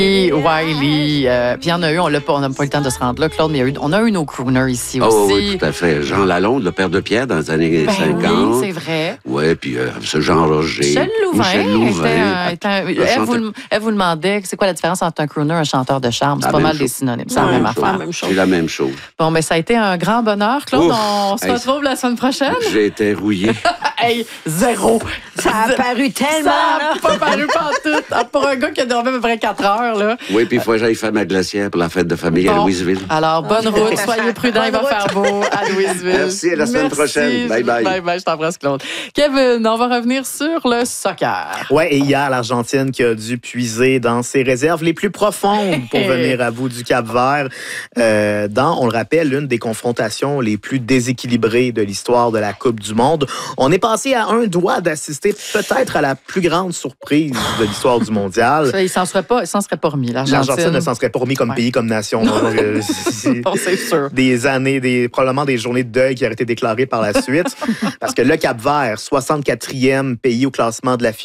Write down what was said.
Wiley. Puis il y en a eu, on n'a pas eu le temps de se rendre là, Claude, mais on a eu nos crooners ici aussi. Oui, tout à fait. Jean Lalonde, le père de Pierre dans les années 50. Oui, c'est vrai. Oui, puis ce Jean Roger. Michel Louvain. Elle vous demandait, c'est quoi la différence entre un crooner et un chanteur de charme? C'est pas mal des synonymes. C'est la même affaire. C'est la même chose. Bon, mais ça a été un grand bonheur, Claude. On se retrouve la semaine prochaine. J'ai été rouillé. Hey, zéro. Ça a paru tellement. Ça n'a pas paru partout. Pour un gars qui a dormi à peu près 4 heures. Là. Oui, puis il faut que j'aille faire ma glacière pour la fête de famille à Louisville. Alors, bonne route. Soyez prudents. Il va faire beau à Louisville. Merci. À la semaine prochaine. Bye bye. Bye bye. Je t'embrasse, Claude. Kevin, on va revenir sur le soccer. Oui, et hier, l'Argentine qui a dû puiser dans ses réserves les plus profondes pour venir à bout du Cap-Vert dans, on le rappelle, l'une des confrontations les plus déséquilibrées de l'histoire de la Coupe du Monde. On est passé à un doigt d'assister peut-être à la plus grande surprise de l'histoire du mondial. Ça, il s'en serait pas remis, l'Argentine ne s'en serait pas remis comme pays, comme nation. C'est sûr. Des années, probablement des journées de deuil qui auraient été déclarées par la suite. Parce que le Cap-Vert, 64e pays au classement de la FIFA,